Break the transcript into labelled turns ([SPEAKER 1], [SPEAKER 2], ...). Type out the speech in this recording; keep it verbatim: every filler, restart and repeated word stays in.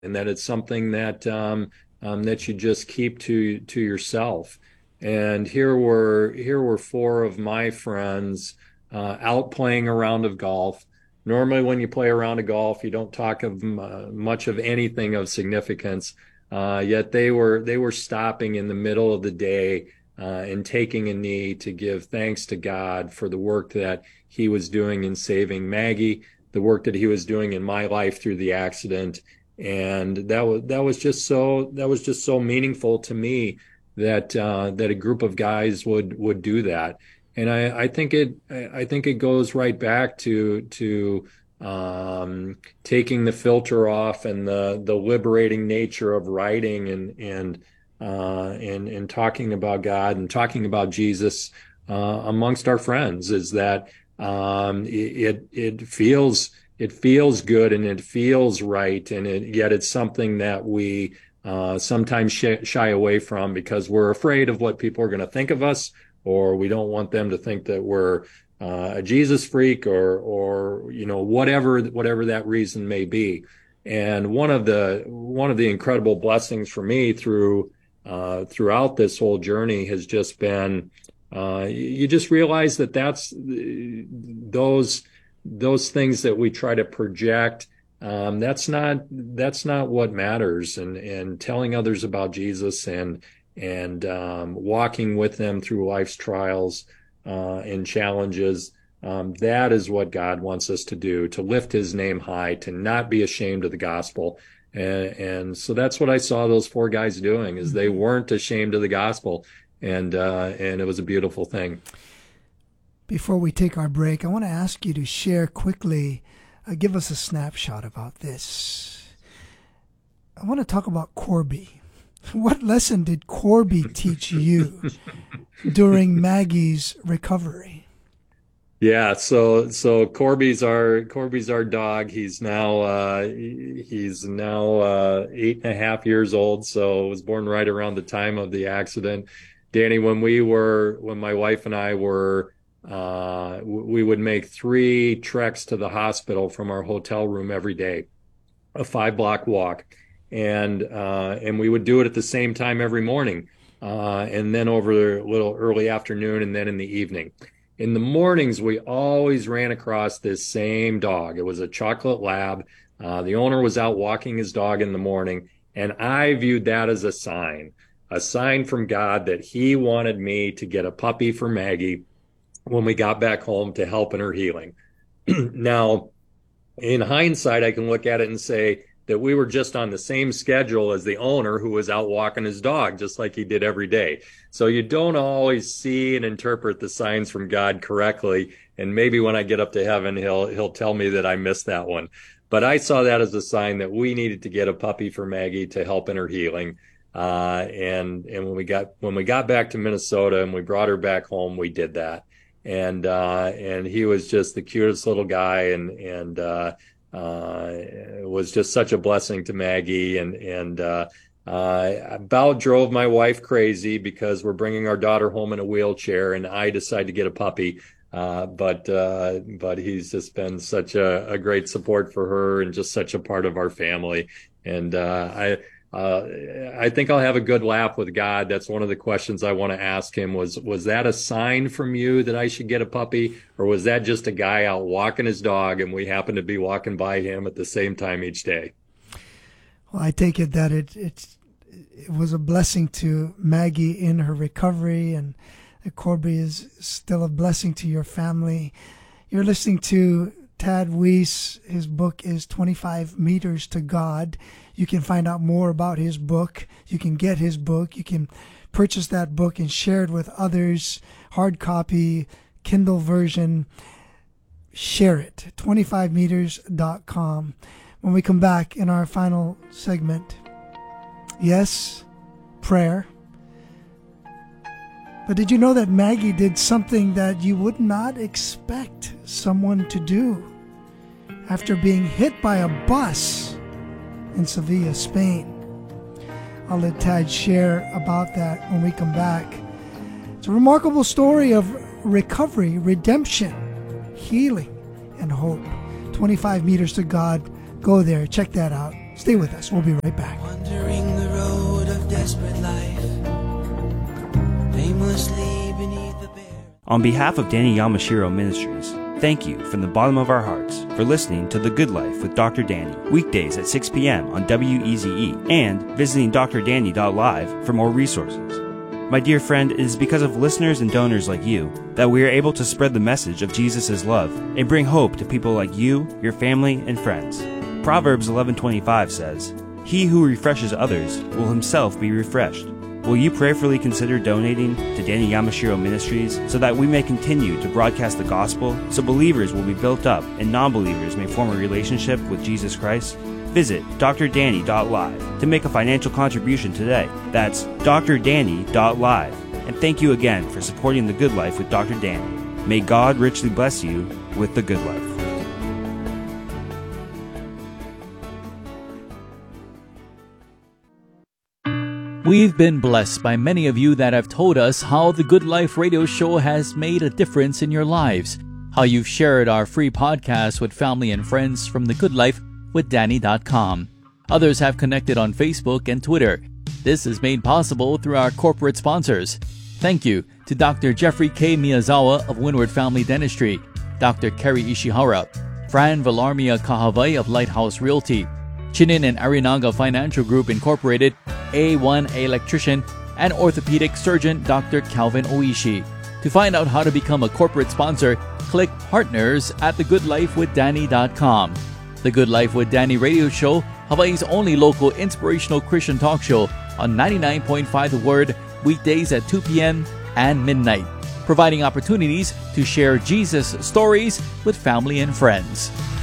[SPEAKER 1] and that it's something that um, um, that you just keep to to yourself. And here were here were four of my friends uh, out playing a round of golf. Normally, when you play a round of golf, you don't talk of uh, much of anything of significance. Uh, yet they were they were stopping in the middle of the day uh, and taking a knee to give thanks to God for the work that He was doing in saving Maggie, the work that He was doing in my life through the accident, and that was that was just so that was just so meaningful to me that uh, that a group of guys would would do that. And I, I think it I think it goes right back to to um, taking the filter off and the the liberating nature of writing and and uh, and and talking about God and talking about Jesus uh, amongst our friends is that um, it it feels it feels good and it feels right, and it, yet it's something that we uh, sometimes sh shy away from because we're afraid of what people are going to think of us, or we don't want them to think that we're uh, a Jesus freak, or or you know whatever whatever that reason may be. And one of the one of the incredible blessings for me through uh, throughout this whole journey has just been uh, you just realize that that's those those things that we try to project. Um, that's not that's not what matters. And and telling others about Jesus and and um, walking with them through life's trials uh, and challenges. Um, that is what God wants us to do, to lift His name high, to not be ashamed of the gospel. And, and so that's what I saw those four guys doing, is they weren't ashamed of the gospel. And, uh, and it was a beautiful thing.
[SPEAKER 2] Before we take our break, I want to ask you to share quickly, uh, give us a snapshot about this. I want to talk about Corby. What lesson did Corby teach you during Maggie's recovery?
[SPEAKER 1] Yeah, so so Corby's our Corby's our dog. He's now uh, he's now uh, eight and a half years old. So was born right around the time of the accident. Danny, when we were when my wife and I were uh, we would make three treks to the hospital from our hotel room every day, a five block walk. And uh, and we would do it at the same time every morning, uh, and then over a little early afternoon, and then in the evening. In the mornings, we always ran across this same dog. It was a chocolate lab. Uh, the owner was out walking his dog in the morning, and I viewed that as a sign, a sign from God that He wanted me to get a puppy for Maggie when we got back home to help in her healing. Now, in hindsight, I can look at it and say that we were just on the same schedule as the owner, who was out walking his dog just like he did every day. So you don't always see and interpret the signs from God correctly. And maybe when I get up to heaven, he'll he'll tell me that I missed that one. But I saw that as a sign that we needed to get a puppy for Maggie to help in her healing. Uh, and and when we got when we got back to Minnesota and we brought her back home, we did that. And uh, and he was just the cutest little guy, and and uh, uh, it was just such a blessing to Maggie. And and uh, uh, about drove my wife crazy because we're bringing our daughter home in a wheelchair, and I decided to get a puppy. Uh, but uh, but he's just been such a, a great support for her, and just such a part of our family. And uh, I. Uh, I think I'll have a good laugh with God. That's one of the questions I want to ask Him. Was was that a sign from you that I should get a puppy, or was that just a guy out walking his dog and we happened to be walking by him at the same time each day?
[SPEAKER 2] Well, I take it that it it, it was a blessing to Maggie in her recovery, and that Corby is still a blessing to your family. You're listening to Tad Weiss. His book is twenty-five meters to God. You can find out more about his book. You can get his book. You can purchase that book and share it with others. Hard copy, Kindle version. Share it. twenty-five meters dot com. When we come back in our final segment, yes, prayer. But did you know that Maggie did something that you would not expect someone to do after being hit by a bus in Sevilla, Spain? I'll let Tad share about that when we come back. It's a remarkable story of recovery, redemption, healing, and hope. twenty-five meters to God. Go there. Check that out. Stay with us. We'll be right back.
[SPEAKER 3] Wandering the road of desperate life, aimlessly beneath the bare.
[SPEAKER 4] On behalf of Danny Yamashiro Ministries, thank you from the bottom of our hearts for listening to The Good Life with Doctor Danny, weekdays at six p.m. on W E Z E, and visiting D R danny dot live for more resources. My dear friend, it is because of listeners and donors like you that we are able to spread the message of Jesus' love and bring hope to people like you, your family, and friends. Proverbs eleven twenty-five says, "He who refreshes others will himself be refreshed." Will you prayerfully consider donating to Danny Yamashiro Ministries so that we may continue to broadcast the gospel, so believers will be built up and non-believers may form a relationship with Jesus Christ? Visit D R danny dot live to make a financial contribution today. That's D R danny dot live. And thank you again for supporting The Good Life with Doctor Danny. May God richly bless you with The Good Life.
[SPEAKER 5] We've been blessed by many of you that have told us how the Good Life radio show has made a difference in your lives, how you've shared our free podcast with family and friends from the good life with danny dot com. Others have connected on Facebook and Twitter. This is made possible through our corporate sponsors. Thank you to Doctor Jeffrey K. Miyazawa of Windward Family Dentistry, Doctor Kerry Ishihara, Fran Villarmia Kahavai of Lighthouse Realty, Chinin and Arinaga Financial Group Incorporated, A one Electrician, and orthopedic surgeon Doctor Calvin Oishi. To find out how to become a corporate sponsor, click Partners at the good life with danny dot com. The Good Life with Danny radio show, Hawaii's only local inspirational Christian talk show on ninety-nine point five The Word, weekdays at two p.m. and midnight, providing opportunities to share Jesus stories with family and friends.